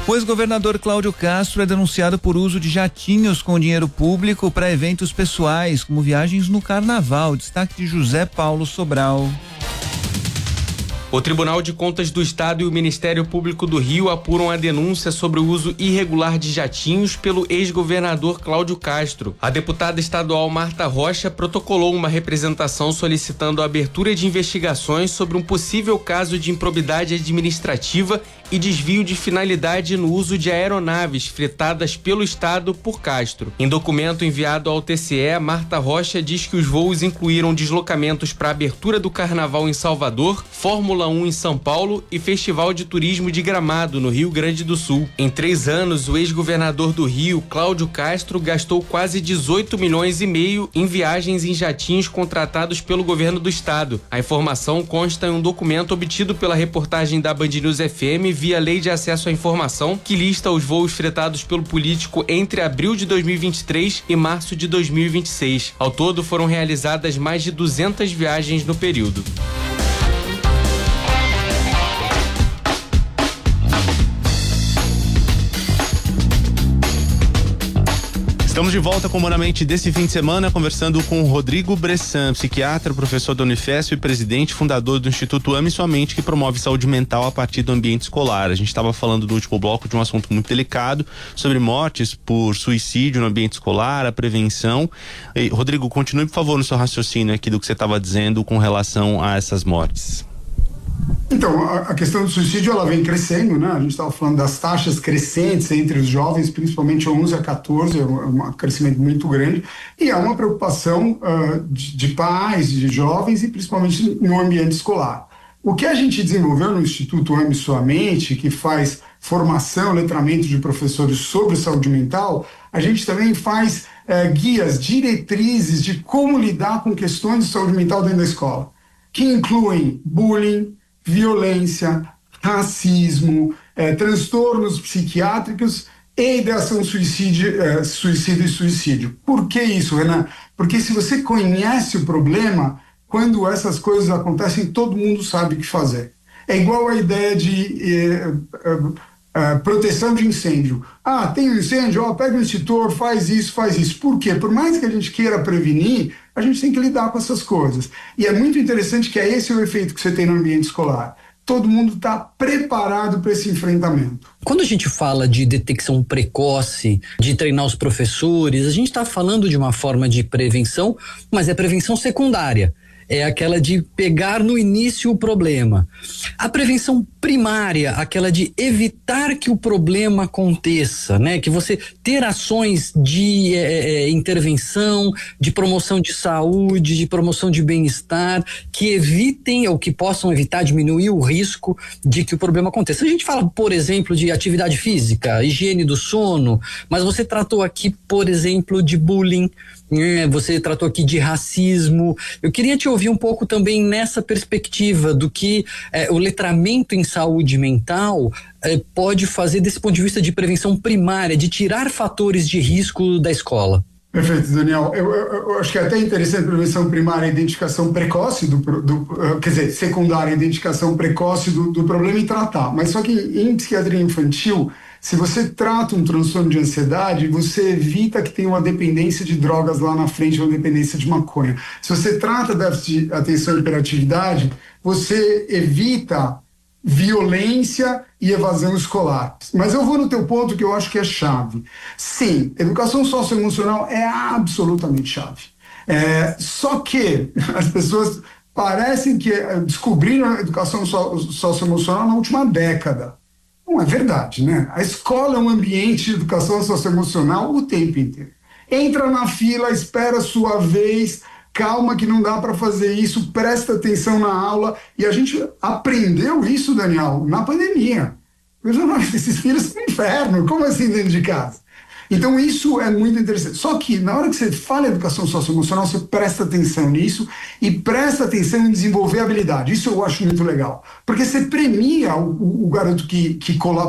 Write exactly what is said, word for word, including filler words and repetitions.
O ex-governador Cláudio Castro é denunciado por uso de jatinhos com dinheiro público para eventos pessoais, como viagens no carnaval. Destaque de José Paulo Sobral. O Tribunal de Contas do Estado e o Ministério Público do Rio apuram a denúncia sobre o uso irregular de jatinhos pelo ex-governador Cláudio Castro. A deputada estadual Marta Rocha protocolou uma representação solicitando a abertura de investigações sobre um possível caso de improbidade administrativa e desvio de finalidade no uso de aeronaves fretadas pelo Estado por Castro. Em documento enviado ao T C E, Marta Rocha diz que os voos incluíram deslocamentos para a abertura do Carnaval em Salvador, Fórmula um em São Paulo e Festival de Turismo de Gramado, no Rio Grande do Sul. Em três anos, o ex-governador do Rio, Cláudio Castro, gastou quase dezoito milhões e meio em viagens em jatinhos contratados pelo governo do estado. A informação consta em um documento obtido pela reportagem da Band News F M via Lei de Acesso à Informação, que lista os voos fretados pelo político entre abril de dois mil e vinte e três e março de dois mil e vinte e seis. Ao todo, foram realizadas mais de duzentas viagens no período. Estamos de volta com o Humanamente desse fim de semana, conversando com o Rodrigo Bressan, psiquiatra, professor da Unifesp e presidente fundador do Instituto Ame Sua Mente, que promove saúde mental a partir do ambiente escolar. A gente estava falando no último bloco de um assunto muito delicado, sobre mortes por suicídio no ambiente escolar, a prevenção. E, Rodrigo, continue, por favor, no seu raciocínio aqui do que você estava dizendo com relação a essas mortes. Então, a, a questão do suicídio, ela vem crescendo, né? A gente estava falando das taxas crescentes entre os jovens, principalmente onze a quatorze, é um, um crescimento muito grande, e há uma preocupação uh, de, de pais, de jovens, e principalmente no ambiente escolar. O que a gente desenvolveu no Instituto Ame Sua Mente, que faz formação, letramento de professores sobre saúde mental, a gente também faz uh, guias, diretrizes de como lidar com questões de saúde mental dentro da escola, que incluem bullying, violência, racismo, eh, transtornos psiquiátricos e ideação suicídio, eh, suicídio e suicídio. Por que isso, Renan? Porque se você conhece o problema, quando essas coisas acontecem, todo mundo sabe o que fazer. É igual a ideia de eh, eh, eh, proteção de incêndio. Ah, tem um incêndio, ó, pega o extintor, faz isso, faz isso. Por quê? Por mais que a gente queira prevenir, a gente tem que lidar com essas coisas. E é muito interessante que é esse o efeito que você tem no ambiente escolar. Todo mundo está preparado para esse enfrentamento. Quando a gente fala de detecção precoce, de treinar os professores, a gente está falando de uma forma de prevenção, mas é prevenção secundária. É aquela de pegar no início o problema. A prevenção primária, aquela de evitar que o problema aconteça, né? Que você ter ações de é, intervenção, de promoção de saúde, de promoção de bem-estar, que evitem ou que possam evitar, diminuir o risco de que o problema aconteça. A gente fala, por exemplo, de atividade física, higiene do sono, mas você tratou aqui, por exemplo, de bullying, você tratou aqui de racismo. Eu queria te ouvir um pouco também nessa perspectiva do que eh, o letramento em saúde mental eh, pode fazer desse ponto de vista de prevenção primária, de tirar fatores de risco da escola. Perfeito, Daniel. Eu, eu, eu acho que é até interessante a prevenção primária, a identificação precoce do, do quer dizer, secundária, a identificação precoce do, do problema e tratar. Mas só que em psiquiatria infantil, se você trata um transtorno de ansiedade, você evita que tenha uma dependência de drogas lá na frente, uma dependência de maconha. Se você trata déficit de atenção e hiperatividade, você evita violência e evasão escolar. Mas eu vou no teu ponto que eu acho que é chave. Sim, educação socioemocional é absolutamente chave. É, só que as pessoas parecem que descobriram a educação socioemocional na última década. Não é verdade, né? A escola é um ambiente de educação socioemocional o tempo inteiro. Entra na fila, espera a sua vez, calma que não dá para fazer isso, presta atenção na aula. E a gente aprendeu isso, Daniel, na pandemia. Esses filhos são um inferno, como assim dentro de casa? Então isso é muito interessante. Só que na hora que você fala em educação socioemocional, você presta atenção nisso e presta atenção em desenvolver habilidade. Isso eu acho muito legal. Porque você premia o, o garoto que, que colabora.